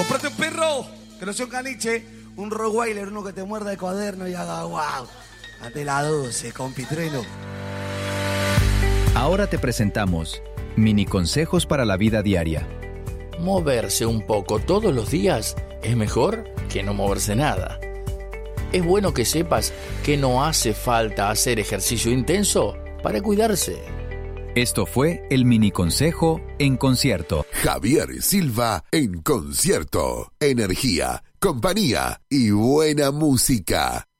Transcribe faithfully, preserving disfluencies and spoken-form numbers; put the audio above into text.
Comprate un perro, que no sea un caniche, un Rottweiler, uno que te muerda el cuaderno y haga wow. Ante la doce, compitreno. Ahora te presentamos mini consejos para la vida diaria. Moverse un poco todos los días es mejor que no moverse nada. Es bueno que sepas que no hace falta hacer ejercicio intenso para cuidarse. Esto fue el mini consejo en concierto. Javier Silva en concierto. Energía, compañía y buena música.